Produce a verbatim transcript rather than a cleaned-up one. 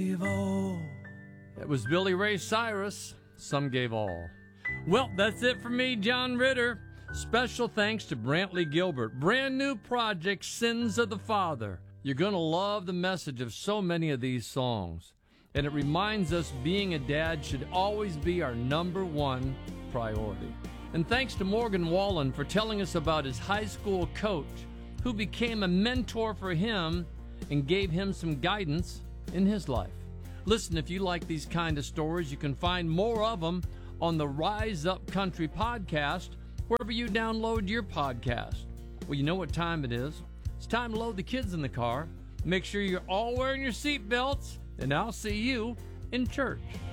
That was Billy Ray Cyrus. Some gave all. Well, that's it for me, John Ritter. Special thanks to Brantley Gilbert. Brand new project, Sins of the Father. You're going to love the message of so many of these songs. And it reminds us being a dad should always be our number one priority. And thanks to Morgan Wallen for telling us about his high school coach who became a mentor for him and gave him some guidance in his life. Listen, if you like these kind of stories, you can find more of them on the Rise Up Country podcast, wherever you download your podcast. Well, you know what time it is. It's time to load the kids in the car. Make sure you're all wearing your seatbelts, and I'll see you in church.